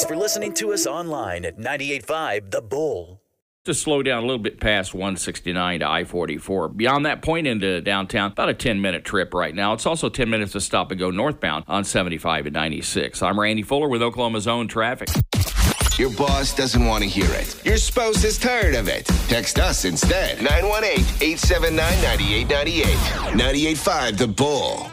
Thanks for listening to us online at 98.5 The Bull. To slow down a little bit past 169 to I-44. Beyond that point into downtown, about a 10-minute trip right now. It's also 10 minutes to stop and go northbound on 75 and 96. I'm Randy Fuller with Oklahoma's own traffic. Your boss doesn't want to hear it. Your spouse is tired of it. Text us instead. 918-879-9898. 98.5 The Bull.